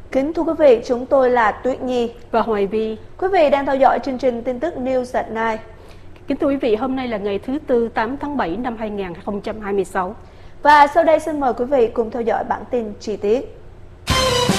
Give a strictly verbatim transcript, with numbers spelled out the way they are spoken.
Kính thưa quý vị, chúng tôi là Tuyết Nhi và Hoài Vi. Quý vị đang theo dõi chương trình tin tức News at Night. Kính thưa quý vị, hôm nay là ngày thứ Tư, tám tháng bảy năm hai nghìn không trăm hai mươi sáu. Và sau đây xin mời quý vị cùng theo dõi bản tin chi tiết.